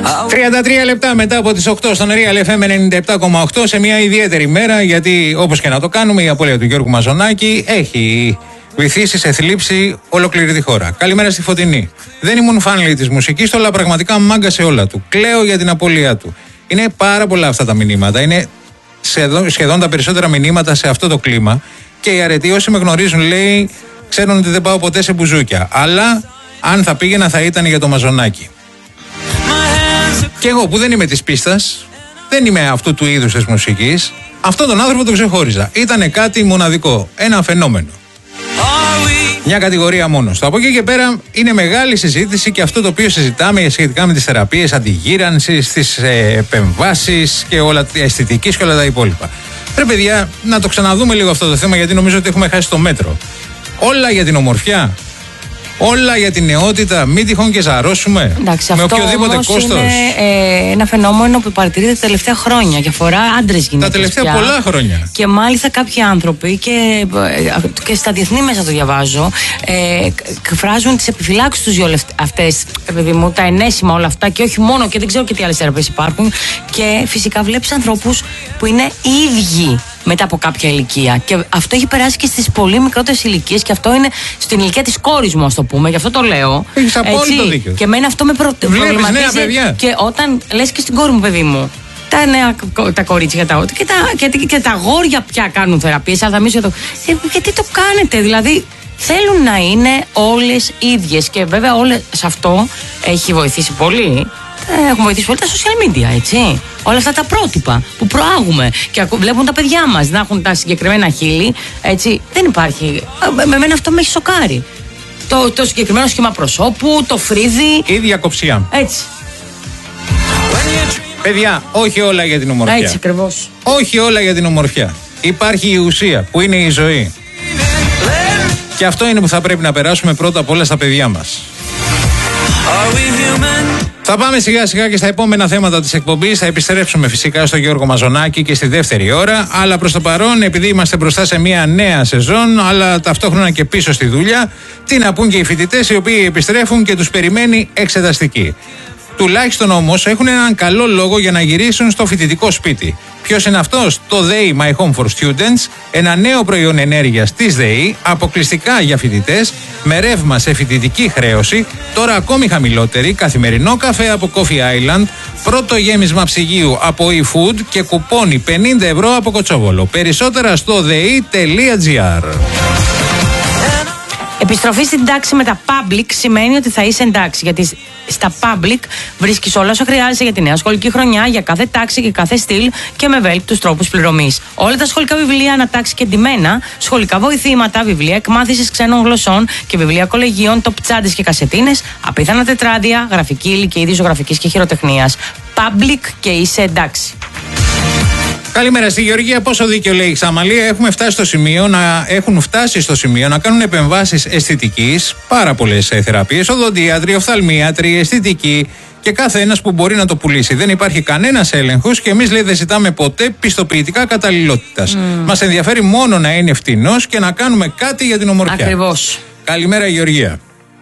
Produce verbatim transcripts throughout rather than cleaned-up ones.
τριάντα τρία λεπτά μετά από τις οκτώ στον Real εφ εμ ενενήντα επτά κόμμα οκτώ, σε μια ιδιαίτερη μέρα, γιατί όπως και να το κάνουμε, η απώλεια του Γιώργου Μαζονάκη έχει βυθίσει σε θλίψη ολόκληρη τη χώρα. Καλημέρα στη Φωτεινή. Δεν ήμουν φαν της μουσικής, αλλά πραγματικά μάγκασε όλα του. Κλαίω για την απώλειά του. Είναι πάρα πολλά αυτά τα μηνύματα. Είναι σχεδόν, σχεδόν τα περισσότερα μηνύματα σε αυτό το κλίμα. Και οι αρετοί, όσοι με γνωρίζουν, λέει, ξέρουν ότι δεν πάω ποτέ σε μπουζούκια. Αλλά αν θα πήγαινα, θα ήταν για το Μαζονάκη. Και εγώ που δεν είμαι της πίστας, δεν είμαι αυτού του είδους της μουσικής, αυτόν τον άνθρωπο τον ξεχώριζα. Ήτανε κάτι μοναδικό, ένα φαινόμενο. Μια κατηγορία μόνος του. Από εκεί και πέρα είναι μεγάλη συζήτηση και αυτό το οποίο συζητάμε σχετικά με τις θεραπείες αντιγύρανσης, τις ε, επεμβάσεις και όλα, αισθητικής και όλα τα υπόλοιπα. Πρέπει, παιδιά, να το ξαναδούμε λίγο αυτό το θέμα, γιατί νομίζω ότι έχουμε χάσει το μέτρο. Όλα για την ομορφιά. Όλα για την νεότητα, μην τυχόν και ζαρώσουμε. Εντάξει, με αυτό οποιοδήποτε κόστος. Είναι ε, ένα φαινόμενο που παρατηρείται τα τελευταία χρόνια και αφορά άντρες γυναίκες. Τα τελευταία πια. πολλά χρόνια. Και μάλιστα κάποιοι άνθρωποι, και, και στα διεθνή μέσα το διαβάζω, ε, εκφράζουν τις επιφυλάξεις τους για αυτές, παιδί μου, τα ενέσιμα όλα αυτά, και όχι μόνο, και δεν ξέρω και τι άλλες θεραπείες υπάρχουν. Και φυσικά βλέπεις ανθρώπους που είναι ίδιοι μετά από κάποια ηλικία. Και αυτό έχει περάσει και στις πολύ μικρότερες ηλικίες, και αυτό είναι στην ηλικία της κόρης μου, ας το πούμε. Γι' αυτό το λέω. Έχεις απόλυτο δίκιο. Και εμένα αυτό με προ... προβληματίζει. Νέα παιδιά. Και όταν λες και στην κόρη μου, παιδί μου, τα νέα τα κορίτσια τα, και, τα, και, και τα αγόρια πια κάνουν θεραπείες, αλλά θα μιλήσω για το. Ε, γιατί το κάνετε, δηλαδή. Θέλουν να είναι όλες ίδιες. Και βέβαια όλες, σε αυτό έχει βοηθήσει πολύ. Έχουν βοηθήσει πολύ τα social media, έτσι. Όλα αυτά τα πρότυπα που προάγουμε και βλέπουν τα παιδιά μας να έχουν τα συγκεκριμένα χείλη, έτσι. Δεν υπάρχει. Με μένα αυτό με έχει σοκάρει. Το, το συγκεκριμένο σχήμα προσώπου, το φρύδι. Ίδια κοψιά. Έτσι. Παιδιά, όχι όλα για την ομορφιά. Έτσι ακριβώς. Όχι όλα για την ομορφιά. Υπάρχει η ουσία που είναι η ζωή. Και αυτό είναι που θα πρέπει να περάσουμε πρώτα απ' όλα στα παιδιά μας. Θα πάμε σιγά σιγά και στα επόμενα θέματα της εκπομπής. Θα επιστρέψουμε φυσικά στο Γιώργο Μαζονάκη και στη δεύτερη ώρα. Αλλά προς το παρόν, επειδή είμαστε μπροστά σε μια νέα σεζόν, αλλά ταυτόχρονα και πίσω στη δουλειά, τι να πούν και οι φοιτητές οι οποίοι επιστρέφουν και τους περιμένει εξεταστική. Τουλάχιστον όμως έχουν έναν καλό λόγο για να γυρίσουν στο φοιτητικό σπίτι. Ποιος είναι αυτός? Το ΔΕΗ My Home for Students, ένα νέο προϊόν ενέργειας της ΔΕΗ, αποκλειστικά για φοιτητές, με ρεύμα σε φοιτητική χρέωση, τώρα ακόμη χαμηλότερη, καθημερινό καφέ από Coffee Island, πρώτο γέμισμα ψυγείου από eFood και κουπόνι πενήντα ευρώ από Κοτσόβολο. Περισσότερα στο δεη τελεία τζι άρ. Επιστροφή στην τάξη με τα public σημαίνει ότι θα είσαι εντάξει. Γιατί στα public βρίσκεις όλα όσα χρειάζεσαι για τη νέα σχολική χρονιά, για κάθε τάξη και κάθε στυλ, και με ευέλικτους τρόπους πληρωμής. Όλα τα σχολικά βιβλία ανατάξει και ντυμένα, σχολικά βοηθήματα, βιβλία εκμάθησης ξένων γλωσσών και βιβλία κολεγίων, τοπτσάντες και κασετίνες, απίθανα τετράδια, γραφική ύλη και είδη ζωγραφικής και χειροτεχνίας. Public και είσαι εντάξει. Καλημέρα στη Γεωργία. Πόσο δίκιο λέει η Ξαμαλία. Έχουμε φτάσει στο σημείο να, έχουν φτάσει στο σημείο να κάνουν επεμβάσεις αισθητικής, πάρα πολλές θεραπείες, οδοντίατροι, οφθαλμίατροι, αισθητικοί και κάθε ένας που μπορεί να το πουλήσει. Δεν υπάρχει κανένας έλεγχος και εμείς, λέει, δεν ζητάμε ποτέ πιστοποιητικά καταλληλότητας. Mm. Μας ενδιαφέρει μόνο να είναι φτηνός και να κάνουμε κάτι για την ομορφιά. Ακριβώς. Καλημέρα, Γεωργία.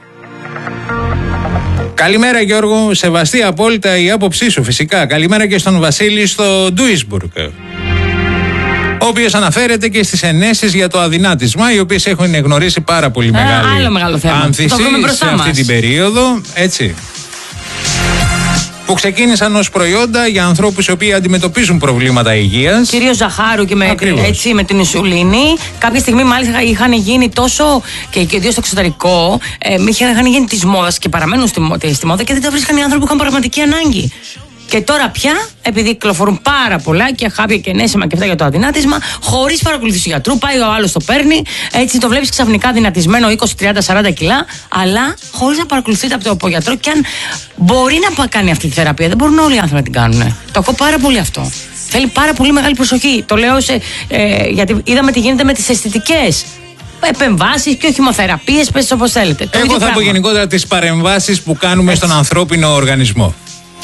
Καλημέρα, Γιώργο. Σεβαστή απόλυτα η άποψή σου, φυσικά. Καλημέρα και στον Βασίλη στο Ντούισμπουργκ, ο οποίος αναφέρεται και στις ενέσεις για το αδυνάτισμα, οι οποίες έχουν γνωρίσει πάρα πολύ Α, μεγάλη άλλο μεγάλο θέμα. άνθηση σε αυτή μας. την περίοδο. Έτσι. Που ξεκίνησαν ως προϊόντα για ανθρώπους οι οποίοι αντιμετωπίζουν προβλήματα υγείας. Κυρίως ζαχάρου και με, έτσι, με την ινσουλίνη. Κάποια στιγμή μάλιστα είχαν γίνει τόσο, και ιδίως στο εξωτερικό, ε, είχαν γίνει της μόδας και παραμένουν στη, στη μόδα, και δεν τα βρίσκαν οι άνθρωποι που είχαν πραγματική ανάγκη. Και τώρα πια, επειδή κυκλοφορούν πάρα πολλά και χάπια και ενέσιμα και αυτά για το αδυνάτισμα, χωρίς παρακολουθήσει του γιατρού, πάει ο άλλος το παίρνει, έτσι το βλέπεις ξαφνικά δυνατισμένο είκοσι, τριάντα, σαράντα κιλά, αλλά χωρίς να παρακολουθείται από το γιατρό. Και αν μπορεί να κάνει αυτή τη θεραπεία, δεν μπορούν όλοι οι άνθρωποι να την κάνουν. Το ακούω πάρα πολύ αυτό. Θέλει πάρα πολύ μεγάλη προσοχή. Το λέω σε, ε, γιατί είδαμε τι γίνεται με τις αισθητικές επεμβάσεις και οχημοθεραπείες, πες όπως θέλετε. Το Εγώ θα πω γενικότερα τις παρεμβάσεις που κάνουμε έτσι στον ανθρώπινο οργανισμό.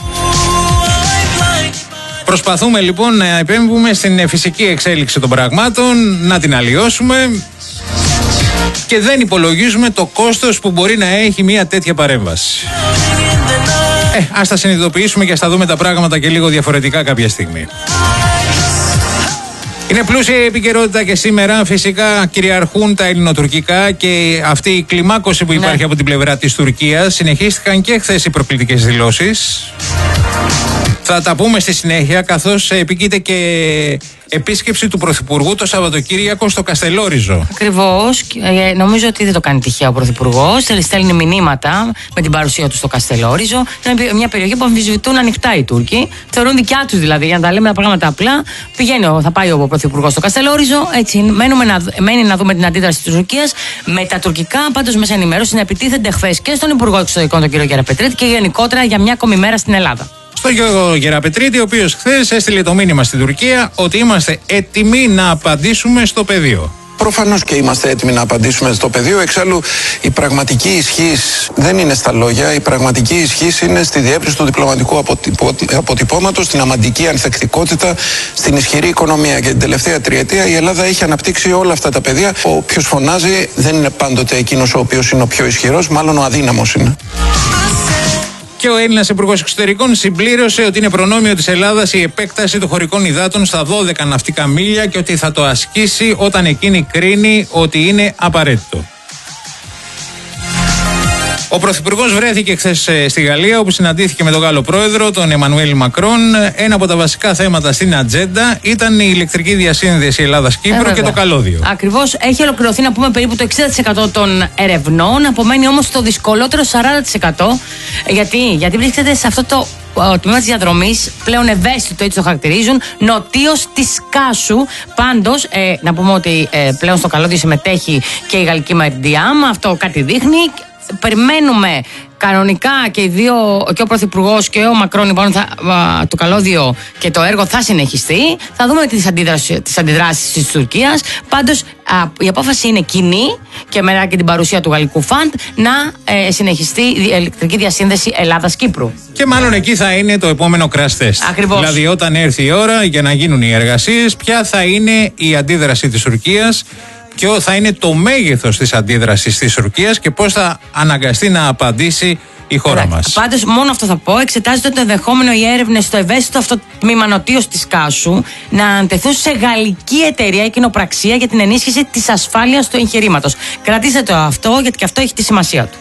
Προσπαθούμε λοιπόν να επέμβουμε στην φυσική εξέλιξη των πραγμάτων, να την αλλοιώσουμε, και δεν υπολογίζουμε το κόστος που μπορεί να έχει μια τέτοια παρέμβαση. Ε, ας τα συνειδητοποιήσουμε και ας τα δούμε τα πράγματα και λίγο διαφορετικά κάποια στιγμή. Είναι πλούσια η επικαιρότητα και σήμερα φυσικά κυριαρχούν τα ελληνοτουρκικά και αυτή η κλιμάκωση που υπάρχει ναι. από την πλευρά της Τουρκίας. Συνεχίστηκαν και χθες οι προκλητικές δηλώσεις. Θα τα πούμε στη συνέχεια, καθώς επικείται και επίσκεψη του Πρωθυπουργού το Σαββατοκύριακο στο Καστελόριζο. Ακριβώς. Ε, νομίζω ότι δεν το κάνει τυχαία ο Πρωθυπουργός. Στέλνει μηνύματα με την παρουσία του στο Καστελόριζο. Είναι μια περιοχή που αμφισβητούν ανοιχτά οι Τούρκοι. Θεωρούν δικιά του δηλαδή, για να τα λέμε τα πράγματα απλά. Πηγαίνει, θα πάει ο Πρωθυπουργός στο Καστελόριζο. Έτσι, μένουμε να, μένει να δούμε την αντίδραση της Τουρκίας. Με τα τουρκικά, πάντως, μέσα ενημέρωση να επιτίθενται χθες και στον Υπουργό Εξωτερικών, τον κύριο Γεραπετρίτη, και γενικότερα για μια ακόμη μέρα στην Ελλάδα. Στον Γιώργο Γεραπετρίτη, ο οποίος χθες έστειλε το μήνυμα στην Τουρκία ότι είμαστε έτοιμοι να απαντήσουμε στο πεδίο. Προφανώς και είμαστε έτοιμοι να απαντήσουμε στο πεδίο. Εξάλλου, η πραγματική ισχύς δεν είναι στα λόγια. Η πραγματική ισχύς είναι στη διεύρυνση του διπλωματικού αποτυπώ, αποτυπώματος, στην αμαντική ανθεκτικότητα, στην ισχυρή οικονομία. Και την τελευταία τριετία η Ελλάδα έχει αναπτύξει όλα αυτά τα πεδία. Όποιος φωνάζει δεν είναι πάντοτε εκείνος ο οποίος είναι ο πιο ισχυρός, μάλλον ο αδύναμος είναι. Και ο Έλληνας Υπουργός Εξωτερικών συμπλήρωσε ότι είναι προνόμιο της Ελλάδας η επέκταση των χωρικών υδάτων στα δώδεκα ναυτικά μίλια και ότι θα το ασκήσει όταν εκείνη κρίνει ότι είναι απαραίτητο. Ο Πρωθυπουργός βρέθηκε χθες στη Γαλλία, όπου συναντήθηκε με τον Γάλλο Πρόεδρο, τον Εμμανουέλ Μακρόν. Ένα από τα βασικά θέματα στην ατζέντα ήταν η ηλεκτρική διασύνδεση Ελλάδα-Κύπρου ε, και το καλώδιο. Ακριβώς. Έχει ολοκληρωθεί, να πούμε, περίπου το εξήντα τοις εκατό των ερευνών. Απομένει όμως το δυσκολότερο σαράντα τοις εκατό. Γιατί, Γιατί βρίσκεται σε αυτό το ο τμήμα της διαδρομής, πλέον ευαίσθητο, έτσι το χαρακτηρίζουν, νοτίως της Κάσου. Πάντως, ε, να πούμε ότι ε, πλέον στο καλώδιο συμμετέχει και η γαλλική Μαριντιάμ. Αυτό κάτι δείχνει. Περιμένουμε κανονικά και οι δύο, και ο Πρωθυπουργός και ο Μακρόν, λοιπόν, θα, α, το καλώδιο και το έργο θα συνεχιστεί. Θα δούμε τις αντιδράσεις, τις αντιδράσεις της Τουρκίας. Πάντως, α, η απόφαση είναι κοινή και μετά και την παρουσία του γαλλικού φαντ να ε, συνεχιστεί η ηλεκτρική διασύνδεση Ελλάδας-Κύπρου. Και μάλλον εκεί θα είναι το επόμενο crash test. Ακριβώς. Δηλαδή, όταν έρθει η ώρα για να γίνουν οι εργασίες, ποια θα είναι η αντίδραση της Τουρκίας, ποιο θα είναι το μέγεθος της αντίδρασης της Τουρκίας και πώς θα αναγκαστεί να απαντήσει η χώρα μας. Πάντως, μόνο αυτό θα πω. Εξετάζεται το ενδεχόμενο οι έρευνες στο ευαίσθητο αυτό τμήμα νοτίως της Κάσου να αντεθούν σε γαλλική εταιρεία ή κοινοπραξία για την ενίσχυση της ασφάλειας του εγχειρήματος. Κρατήστε το αυτό, γιατί και αυτό έχει τη σημασία του.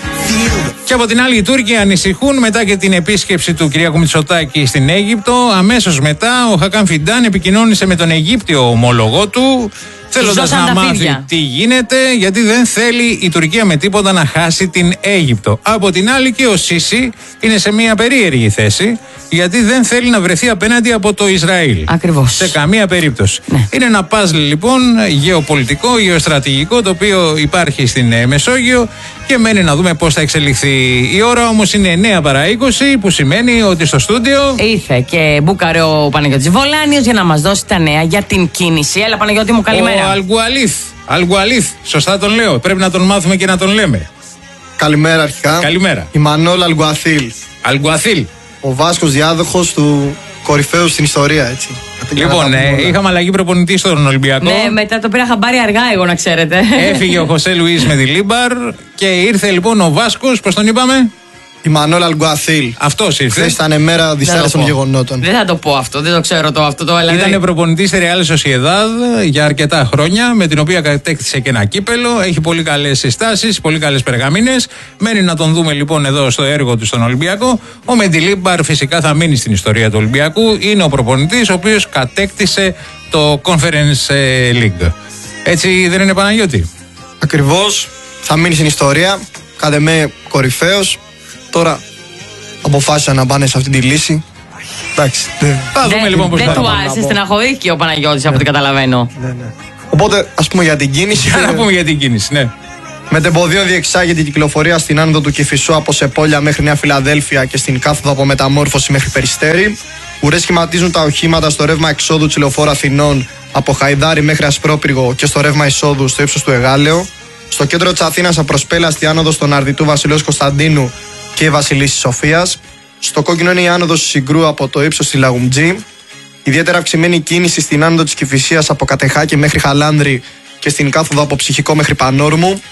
Και από την άλλη, οι Τούρκοι ανησυχούν μετά και την επίσκεψη του Κυριάκου Μητσοτάκη στην Αίγυπτο. Αμέσως μετά, ο Χακάν Φιντάν επικοινώνησε με τον Αιγύπτιο ομόλογό του, θέλοντας να μάθει τι γίνεται, γιατί δεν θέλει η Τουρκία με τίποτα να χάσει την Αίγυπτο. Από την άλλη, και ο Σίση είναι σε μια περίεργη θέση, γιατί δεν θέλει να βρεθεί απέναντι από το Ισραήλ. Ακριβώς. Σε καμία περίπτωση. Ναι. Είναι ένα παζλ, λοιπόν, γεωπολιτικό, γεωστρατηγικό, το οποίο υπάρχει στην Μεσόγειο και μένει να δούμε πώς θα εξελιχθεί. Η ώρα όμως είναι εννιά παρά είκοσι, που σημαίνει ότι στο στούντιο ήρθε και μπούκαρε ο Παναγιώτης Βολάνιος για να μας δώσει τα νέα για την κίνηση. Έλα, Παναγιώτη μου, καλημέρα. Ο Αλγκουαλίθ. Αλγκουαλίθ, σωστά τον λέω. Πρέπει να τον μάθουμε και να τον λέμε. Καλημέρα αρχικά. Καλημέρα. Ιμανόλ Αλγκουαθίλ. Αλγκουαθίλ. Ο Βάσκος διάδοχος του κορυφαίου στην ιστορία, έτσι. Λοιπόν, ε, είχαμε αλλαγή προπονητή στον Ολυμπιακό. Ναι, μετά το πήρα χαμπάρι αργά, εγώ να ξέρετε. Έφυγε ο Χωσέ Λουίς με τη Λίμπαρ και ήρθε λοιπόν ο Βάσκος, πώς τον είπαμε? Ιμανόλ Αλγκουαθίλ. Αυτός ήρθε. Χθες ήταν μέρα διστέρας των γεγονότων. Δεν θα το πω αυτό, δεν το ξέρω το αυτό το Ελλάδα. Ήταν προπονητής στη Real Sociedad για αρκετά χρόνια, με την οποία κατέκτησε και ένα κύπελο. Έχει πολύ καλές συστάσεις, πολύ καλές περγαμίνες. Μένει να τον δούμε λοιπόν εδώ στο έργο του στον Ολυμπιακό. Ο Μεντιλίμπαρ φυσικά θα μείνει στην ιστορία του Ολυμπιακού. Είναι ο προπονητής ο οποίος κατέκτησε το Conference League. Έτσι δεν είναι, Παναγιώτη? Ακριβώς. Θα μείνει στην ιστορία. Κάτε με κορυφαίος. Τώρα αποφάσισαν να πάνε σε αυτή τη λύση. Εντάξει. Θα δούμε λοιπόν πώς θα Δεν του άρεσε, στεναχωρήθηκε ο Παναγιώτης, από ό,τι καταλαβαίνω. Ναι, ναι. Οπότε, ας πούμε για την κίνηση. Για να πούμε για την κίνηση, ναι. Μετεμποδίων διεξάγεται η κυκλοφορία στην άνοδο του Κηφισού από Σεπόλια μέχρι Νέα Φιλαδέλφια και στην κάθοδο από Μεταμόρφωση μέχρι Περιστέρι. Ουρές σχηματίζουν τα οχήματα στο ρεύμα εξόδου της Λεωφόρου Αθηνών από Χαϊδάρι μέχρι Ασπρόπυργο και στο ρεύμα εισόδου στο ύψος του Εγάλεο. Στο κέντρο της Αθήνας απροσπέλαστη άνοδος στον Αρδιτού Βασιλέως Κωνσταντίνου και η Βασιλίσσης Σοφίας. Στο κόκκινο είναι η άνοδος του Συγκρού από το ύψος της Λαγουμτζή. Ιδιαίτερα αυξημένη κίνηση στην άνοδο της Κηφισίας από Κατεχάκη μέχρι Χαλάνδρη και στην κάθοδο από Ψυχικό μέχρι Πανόρμου.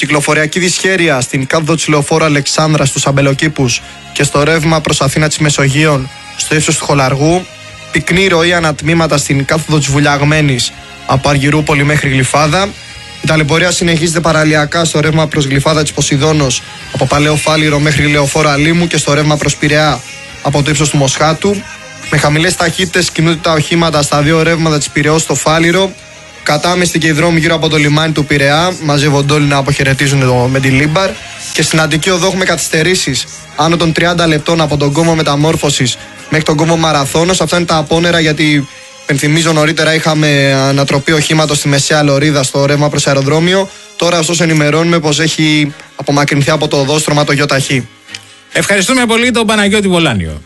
Κυκλοφοριακή δυσχέρεια στην κάθοδο της λεωφόρου Αλεξάνδρας στους Αμπελοκήπους και στο ρεύμα προς Αθήνα της Μεσογείων στο ύψος του Χολαργού. Πυκνή ροή ανατμήματα στην κάθοδο της Βουλιαγμένης από Αργυρούπολη μέχρι Γλυφάδα. Η ταλαιπωρία συνεχίζεται παραλιακά στο ρεύμα προς Γλυφάδα της Ποσειδώνος από Παλαιό Φάληρο μέχρι Λεωφόρο Αλήμου και στο ρεύμα προς Πειραιά από το ύψος του Μοσχάτου. Με χαμηλές ταχύτητες κινούνται τα οχήματα στα δύο ρεύματα της Πειραιώς στο Φάληρο. Κατάμεστη και οι δρόμοι γύρω από το λιμάνι του Πειραιά μαζεύονται όλοι να αποχαιρετίζουν το Μεντιλίμπαρ. Και στην Αττική Οδό έχουμε καθυστερήσεις άνω των τριάντα λεπτών από τον κόμβο Μεταμόρφωσης μέχρι τον κόμβο Μαραθώνος. Αυτά είναι τα απόνερα, γιατί πενθυμίζω νωρίτερα είχαμε ανατροπή οχήματος στη μεσαία λωρίδα στο ρεύμα προς αεροδρόμιο. Τώρα ωστόσο ενημερώνουμε πως έχει απομακρυνθεί από το οδόστρωμα το ΙΟΤΑΧΗ. Ευχαριστούμε πολύ τον Παναγιώτη Βολάνιο.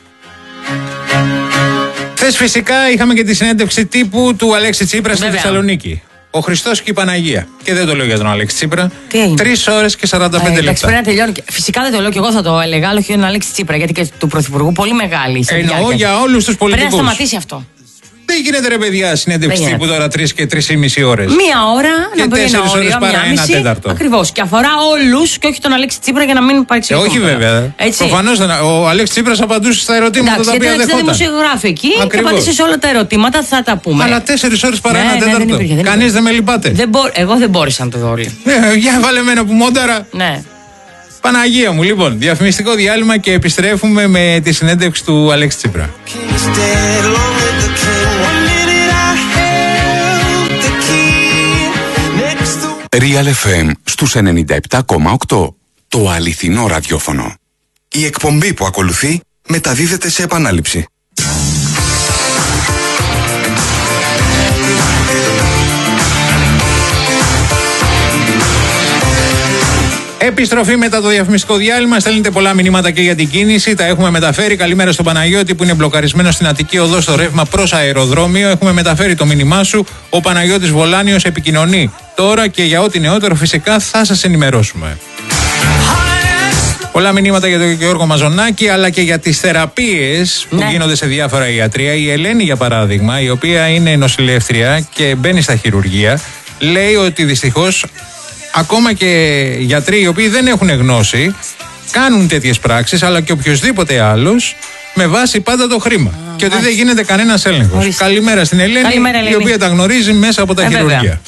Χθες φυσικά είχαμε και τη συνέντευξη τύπου του Αλέξη Τσίπρα στη Θεσσαλονίκη. Ο Χριστός και η Παναγία. Και δεν το λέω για τον Αλέξη Τσίπρα. Τρεις ώρες και σαράντα πέντε λεπτά. Πρέπει να τελειώνει. Φυσικά δεν το λέω και εγώ θα το έλεγα, αλλά όχι για τον Αλέξη Τσίπρα, γιατί και του Πρωθυπουργού πολύ μεγάλη. Εννοώ για όλους τους πολιτικούς. Πρέπει να σταματήσει αυτό. Δεν γίνεται ρε παιδιά συνέντευξη τύπου τώρα τρεις και τρεις και μισή ώρες. Μία ώρα και να μπορεί τέσσερις ώρες παρά ένα τέταρτο. Ακριβώς. Και αφορά όλους και όχι τον Αλέξη Τσίπρα για να μην παρεξηγηθούμε. Ε, όχι βέβαια. Προφανώς ο Αλέξη Τσίπρας απαντούσε στα ερωτήματα. Εντάξει, τα οποία γιατί δεχόταν. ήταν δημοσιογράφοι εκεί και απάντησε σε όλα τα ερωτήματα, θα τα πούμε. Αλλά τέσσερις ώρες παρά ναι, ένα ναι, τέταρτο. Δεν Κανείς δεν με λυπάται. Δεν μπο... Εγώ δεν μπόρεσα να το δω όλοι. Ε, για βάλε μένα που μόνταρα. Ναι. Παναγία μου, λοιπόν, διαφημιστικό διάλειμμα και επιστρέφουμε με τη συνέντευξη του Αλέξη Τσίπρα. Real εφ εμ στους ενενήντα επτά κόμμα οκτώ. Το αληθινό ραδιόφωνο. Η εκπομπή που ακολουθεί μεταδίδεται σε επανάληψη. Επιστροφή μετά το διαφημιστικό διάλειμμα. Στέλνετε πολλά μηνύματα και για την κίνηση. Τα έχουμε μεταφέρει. Καλημέρα στον Παναγιώτη που είναι μπλοκαρισμένο στην Αττική Οδό στο ρεύμα προς αεροδρόμιο. Έχουμε μεταφέρει το μήνυμά σου. Ο Παναγιώτης Βολάνιος επικοινωνεί τώρα και για ό,τι νεότερο φυσικά θα σας ενημερώσουμε. Πολλά μηνύματα για τον Γιώργο Μαζονάκη, αλλά και για τις θεραπείες που ναι. γίνονται σε διάφορα ιατρεία. Η Ελένη, για παράδειγμα, η οποία είναι νοσηλεύτρια και μπαίνει στα χειρουργεία, λέει ότι δυστυχώς ακόμα και γιατροί οι οποίοι δεν έχουν γνώση κάνουν τέτοιες πράξεις, αλλά και οποιοδήποτε άλλος, με βάση πάντα το χρήμα. Α, και ότι δεν γίνεται κανένας έλεγχος. Ορίστε. Καλημέρα στην Ελένη, Καλημέρα, Ελένη, η οποία τα γνωρίζει μέσα από τα ε, χειρουργεία. Βέβαια.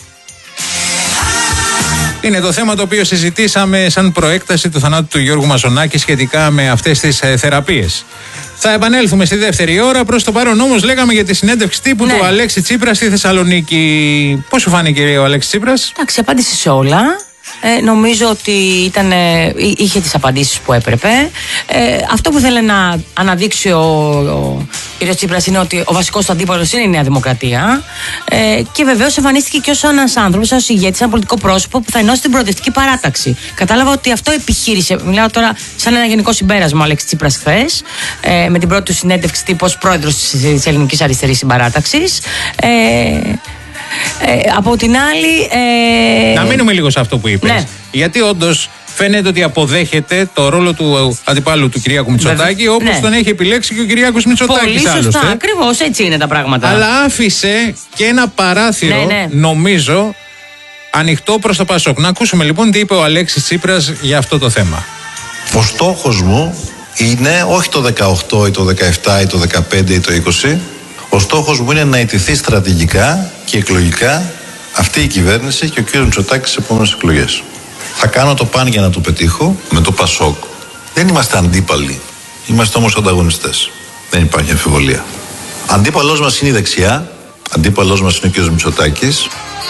Είναι το θέμα το οποίο συζητήσαμε σαν προέκταση του θανάτου του Γιώργου Μαζονάκη σχετικά με αυτές τις ε, θεραπείες. Θα επανέλθουμε στη δεύτερη ώρα. Προς το παρόν όμως λέγαμε για τη συνέντευξη τύπου ναι. του Αλέξη Τσίπρα στη Θεσσαλονίκη. Πώς σου φάνηκε ο Αλέξης Τσίπρας? Εντάξει, απάντησε σε όλα. Ε, νομίζω ότι ήταν, ε, είχε τις απαντήσεις που έπρεπε. Ε, αυτό που θέλει να αναδείξει ο, ο κ. Τσίπρας είναι ότι ο βασικός του αντίπαλος είναι η Νέα Δημοκρατία. Ε, και βεβαίως εμφανίστηκε και ως ένας άνθρωπος, ως ηγέτης, ένα πολιτικό πρόσωπο που θα ενώσει την προοδευτική παράταξη. Κατάλαβα ότι αυτό επιχείρησε. Μιλάω τώρα σαν ένα γενικό συμπέρασμα ο Αλέξης Τσίπρας χθες, ε, με την πρώτη του συνέντευξη τύπου ως πρόεδρος της Ελληνικής Αριστερής Συμπαράταξης. Ε, Ε, από την άλλη. Ε... Να μείνουμε λίγο σε αυτό που είπες. Ναι. Γιατί όντως φαίνεται ότι αποδέχεται το ρόλο του αντιπάλου του Κυριάκου Μητσοτάκη, όπως ναι. τον έχει επιλέξει και ο Κυριάκος Μητσοτάκης. Πολύ σωστά, άλλωστε. Ακριβώς έτσι είναι τα πράγματα. Αλλά άφησε και ένα παράθυρο, ναι, ναι. νομίζω, ανοιχτό προς το Πασόκ. Να ακούσουμε λοιπόν τι είπε ο Αλέξης Τσίπρας για αυτό το θέμα. Ο στόχος μου είναι όχι το δεκαοκτώ ή το δεκαεπτά ή το δεκαπέντε ή το είκοσι. Ο στόχος μου είναι να ιτηθεί στρατηγικά και εκλογικά αυτή η κυβέρνηση και ο κ. Μητσοτάκης στις επόμενες εκλογές. Θα κάνω το παν για να το πετύχω με το Πασόκ. Δεν είμαστε αντίπαλοι. Είμαστε όμως ανταγωνιστές. Δεν υπάρχει αμφιβολία. Αντίπαλός μας είναι η δεξιά. Αντίπαλός μας είναι ο κ. Μητσοτάκης.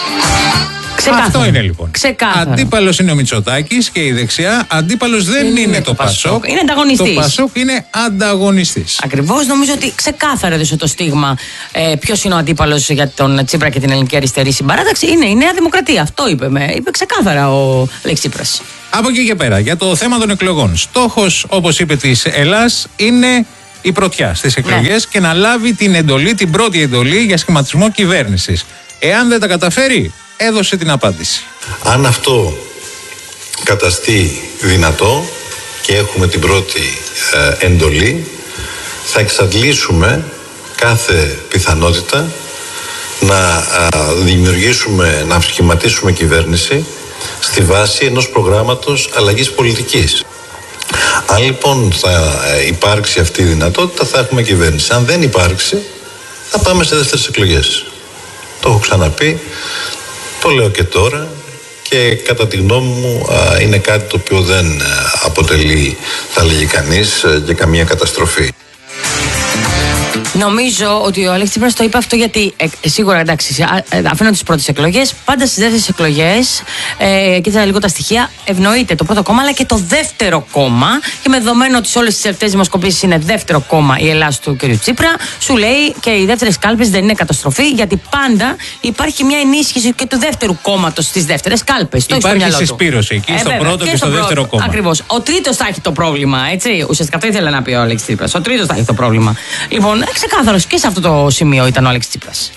Ξεκάθαρα. Αυτό είναι λοιπόν. Ξεκάθαρα. Αντίπαλος είναι ο Μητσοτάκης και η δεξιά. Αντίπαλος δεν είναι, είναι το Πασόκ. Είναι ανταγωνιστής. Το Πασόκ είναι ανταγωνιστής. Ακριβώς. Νομίζω ότι ξεκάθαρα έδωσε το στίγμα ε, ποιος είναι ο αντίπαλος για τον Τσίπρα και την Ελληνική Αριστερή Συμπαράταξη. Είναι η Νέα Δημοκρατία. Αυτό είπε, με, είπε ξεκάθαρα ο Αλέξης Τσίπρας. Από εκεί και πέρα, για το θέμα των εκλογών. Στόχος, όπως είπε, της Ελλάς είναι η πρωτιά στις εκλογές ναι. και να λάβει την εντολή, την πρώτη εντολή για σχηματισμό κυβέρνησης. Εάν δεν τα καταφέρει, έδωσε την απάντηση. Αν αυτό καταστεί δυνατό και έχουμε την πρώτη ε, εντολή, θα εξαντλήσουμε κάθε πιθανότητα να ε, δημιουργήσουμε, να σχηματίσουμε κυβέρνηση στη βάση ενός προγράμματος αλλαγής πολιτικής. Αν λοιπόν θα υπάρξει αυτή η δυνατότητα, θα έχουμε κυβέρνηση. Αν δεν υπάρξει, θα πάμε σε δεύτερες εκλογές. Το έχω ξαναπεί, το λέω και τώρα και κατά τη γνώμη μου είναι κάτι το οποίο δεν αποτελεί, θα λέγει κανείς, για καμία καταστροφή. Νομίζω ότι ο Αλέξης Τσίπρας το είπε αυτό γιατί ε, σίγουρα εντάξει, αφήνω τις πρώτες εκλογές, πάντα στις δεύτερες εκλογές, ε, κοίταζα λίγο τα στοιχεία, ευνοείται το πρώτο κόμμα αλλά και το δεύτερο κόμμα. Και με δεδομένο ότι σε όλες τις τελευταίες δημοσκοπήσεις είναι δεύτερο κόμμα η Ελλάδα του κ. Τσίπρα, σου λέει και οι δεύτερες κάλπες δεν είναι καταστροφή, γιατί πάντα υπάρχει μια ενίσχυση και του δεύτερου κόμματος στις δεύτερες κάλπες. Υπάρχει συσπήρωση εκεί, ε, στο βέβαια, πρώτο και, και στο, στο δεύτερο κόμμα. Ακριβώς. Ο τρίτος θα έχει το πρόβλημα, έτσι. Ουσιαστικά αυτό ήθελε να πει ο Αλέξης Τσίπρας. Ο τρίτος θα έχει το πρόβλημα. Λοιπόν, ξεκάθαρος και σε αυτό το σημείο ήταν ο Αλέξης Τσίπρας.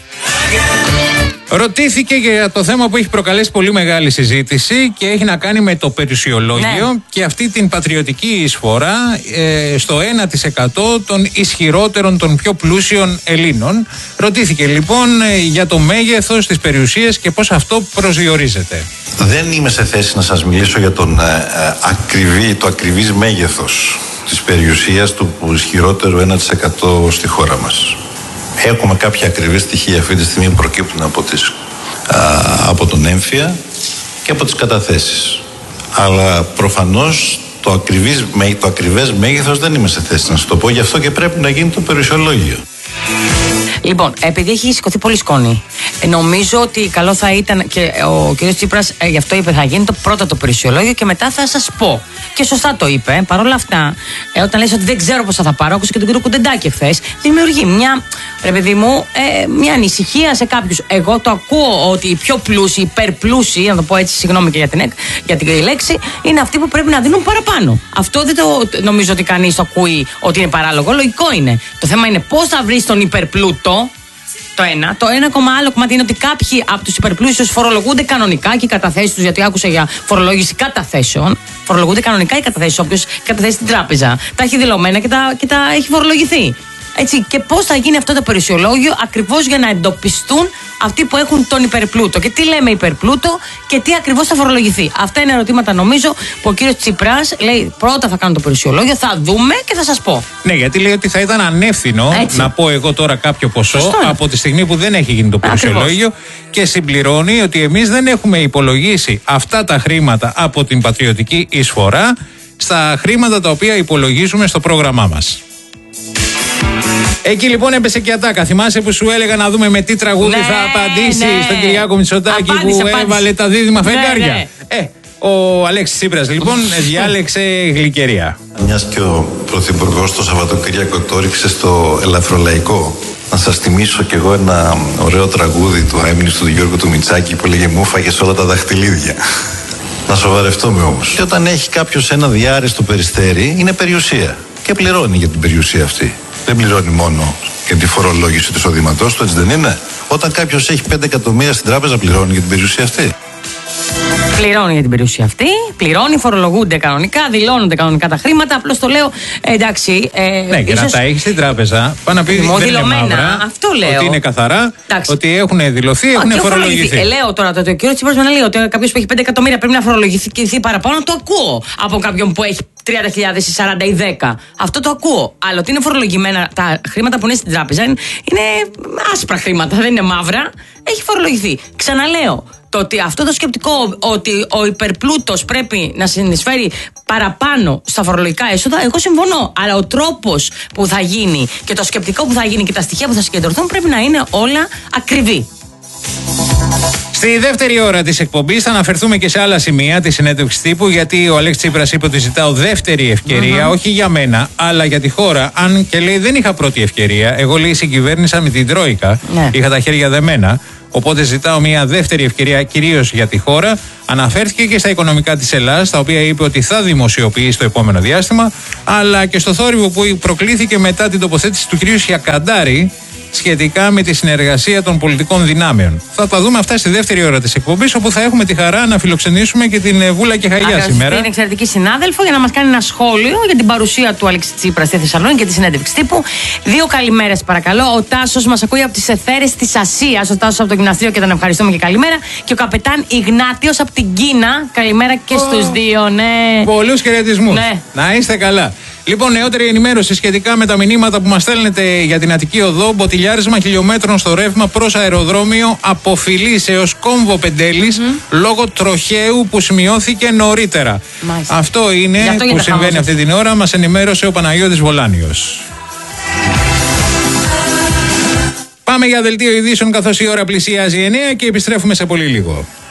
Ρωτήθηκε για το θέμα που έχει προκαλέσει πολύ μεγάλη συζήτηση και έχει να κάνει με το περιουσιολόγιο, ναι, και αυτή την πατριωτική εισφορά ε, στο ένα τοις εκατό των ισχυρότερων, των πιο πλούσιων Ελλήνων. Ρωτήθηκε λοιπόν ε, για το μέγεθος της περιουσίας και πώς αυτό προσδιορίζεται. Δεν είμαι σε θέση να σας μιλήσω για τον, ε, ε, ακριβή, το ακριβής μέγεθος της περιουσίας του ισχυρότερου ένα τοις εκατό στη χώρα μας. Έχουμε κάποια ακριβή στοιχεία αυτή τη στιγμή που προκύπτουν από, τις, α, από τον έμφυα και από τις καταθέσεις. Αλλά προφανώς το, ακριβής, το ακριβές μέγεθος δεν είμαι σε θέση να σου το πω, γι' αυτό και πρέπει να γίνει το περιουσιολόγιο. Λοιπόν, επειδή έχει σηκωθεί πολύ σκόνη, νομίζω ότι καλό θα ήταν και ο κ. Τσίπρας ε, γι' αυτό είπε θα γίνει το πρώτο το περιουσιολόγιο και μετά θα σας πω. Και σωστά το είπε. Παρ' όλα αυτά, ε, όταν λες ότι δεν ξέρω πώς θα, θα πάρω, άκουσα και τον κύριο Κουντεντάκη εχθές, δημιουργεί μια, ρε παιδί μου, ε, μια ανησυχία σε κάποιους. Εγώ το ακούω ότι οι πιο πλούσιοι, υπερπλούσιοι, να το πω έτσι, συγγνώμη και για την, για την λέξη, είναι αυτοί που πρέπει να δίνουν παραπάνω. Αυτό δεν το νομίζω ότι κανείς το ακούει ότι είναι παράλογο. Λογικό είναι. Το θέμα είναι πώς θα βρεις τον υπερπλούτο. Το ένα. Το ένα ακόμα άλλο κομμάτι είναι ότι κάποιοι από τους υπερπλούσιους φορολογούνται κανονικά και οι καταθέσεις τους, γιατί άκουσα για φορολόγηση καταθέσεων. Φορολογούνται κανονικά οι καταθέσεις. Όποιος καταθέσει στην τράπεζα τα έχει δηλωμένα και τα, και τα έχει φορολογηθεί. Έτσι, και πώς θα γίνει αυτό το περιουσιολόγιο ακριβώς για να εντοπιστούν αυτοί που έχουν τον υπερπλούτο. Και τι λέμε υπερπλούτο και τι ακριβώς θα φορολογηθεί. Αυτά είναι ερωτήματα νομίζω που ο κύριος Τσίπρας λέει πρώτα θα κάνω το περιουσιολόγιο, θα δούμε και θα σας πω. Ναι, γιατί λέει ότι θα ήταν ανεύθυνο έτσι να πω εγώ τώρα κάποιο ποσό Σωστό. από τη στιγμή που δεν έχει γίνει το περιουσιολόγιο. Ακριβώς. Και συμπληρώνει ότι εμείς δεν έχουμε υπολογίσει αυτά τα χρήματα από την πατριωτική εισφορά στα χρήματα τα οποία υπολογίζουμε στο πρόγραμμά μας. Εκεί λοιπόν έπεσε και ατάκα. Θυμάσαι που σου έλεγα να δούμε με τι τραγούδι ναι, θα απαντήσει ναι. στον Κυριάκο Μητσοτάκη απάντησε, που απάντησε. έβαλε τα δίδυμα φεγγάρια. Ναι, ναι. Ε, ο Αλέξης Τσίπρας λοιπόν διάλεξε γλυκερία. Μιας και ο Πρωθυπουργός το Σαββατοκύριακο το ρίξε στο ελαφρολαϊκό, να σας θυμίσω κι εγώ ένα ωραίο τραγούδι του αέμνης του Γιώργου του Μητσάκη που λέγε «Μου φάγες όλα τα δαχτυλίδια». Να σοβαρευτούμε όμως. Και όταν έχει κάποιος ένα διάρρη στο Περιστέρι, είναι περιουσία. Και πληρώνει για την περιουσία αυτή. Δεν πληρώνει μόνο για τη φορολόγηση του εισοδήματός του, έτσι δεν είναι? Όταν κάποιος έχει πέντε εκατομμύρια στην τράπεζα, πληρώνει για την περιουσία αυτή. Πληρώνει για την περιουσία αυτή, πληρώνει, φορολογούνται κανονικά, δηλώνονται κανονικά τα χρήματα. Απλώς το λέω, ε, εντάξει. Ε, ναι, και ίσως... να τα έχει στην τράπεζα, πάνω να πει δεν είναι μαύρα, αυτό λέω. Ότι είναι καθαρά, εντάξει. ότι έχουν δηλωθεί, έχουν φορολογηθεί. Ε, λέω τώρα το, το κύριο Τσίπρας με να λέει ότι κάποιος που έχει πέντε εκατομμύρια πρέπει να φορολογηθεί παραπάνω, το ακούω από κάποιον που έχει τριάντα χιλιάδες ή σαράντα ή δέκα. Αυτό το ακούω. Αλλά ότι είναι φορολογημένα τα χρήματα που είναι στην τράπεζα είναι άσπρα χρήματα, δεν είναι μαύρα. Έχει φορολογηθεί. Ξαναλέω, το ότι αυτό το σκεπτικό ότι ο υπερπλούτος πρέπει να συνεισφέρει παραπάνω στα φορολογικά έσοδα, εγώ συμφωνώ. Αλλά ο τρόπος που θα γίνει και το σκεπτικό που θα γίνει και τα στοιχεία που θα συγκεντρωθούν πρέπει να είναι όλα ακριβή. Στη δεύτερη ώρα της εκπομπής θα αναφερθούμε και σε άλλα σημεία της συνέντευξης τύπου, γιατί ο Αλέξης Τσίπρας είπε ότι ζητάω δεύτερη ευκαιρία, mm-hmm. όχι για μένα, αλλά για τη χώρα. Αν και λέει δεν είχα πρώτη ευκαιρία, εγώ λέει συγκυβέρνησα με την Τρόικα, ναι. είχα τα χέρια δεμένα. Οπότε ζητάω μια δεύτερη ευκαιρία κυρίως για τη χώρα. Αναφέρθηκε και στα οικονομικά της Ελλάδας, τα οποία είπε ότι θα δημοσιοποιήσει το επόμενο διάστημα, αλλά και στο θόρυβο που προκλήθηκε μετά την τοποθέτηση του κυρίου Σιακαντάρη, σχετικά με τη συνεργασία των πολιτικών δυνάμεων. Θα τα δούμε αυτά στη δεύτερη ώρα της εκπομπής, όπου θα έχουμε τη χαρά να φιλοξενήσουμε και την Βούλα Κεχαγιά σήμερα. Είναι εξαιρετική συνάδελφο για να μας κάνει ένα σχόλιο για την παρουσία του Αλέξη Τσίπρα στη Θεσσαλονίκη και τη συνέντευξη τύπου. Δύο καλημέρες παρακαλώ. Ο Τάσος μας ακούει από τις Εθέρες της Ασίας. Ο Τάσος από το γυμναστήριο και τον ευχαριστούμε και καλημέρα. Και ο καπετάν Ιγνάτιος από την Κίνα. Καλημέρα και oh. στους δύο, ναι. Πολλούς χαιρετισμούς. Ναι. Να είστε καλά. Λοιπόν, νεότερη ενημέρωση σχετικά με τα μηνύματα που μας στέλνετε για την Αττική Οδό. Μποτιλιάρισμα χιλιόμετρων στο ρεύμα προς αεροδρόμιο από Φιλής έως Κόμβο Πεντέλης mm. λόγω τροχαίου που σημειώθηκε νωρίτερα. Μάλιστα. Αυτό είναι αυτό που συμβαίνει αυτή την ώρα. Μας ενημέρωσε ο Παναγιώτης Βολάνιος. Πάμε για δελτίο ειδήσεων καθώς η ώρα πλησιάζει εννέα και επιστρέφουμε σε πολύ λίγο.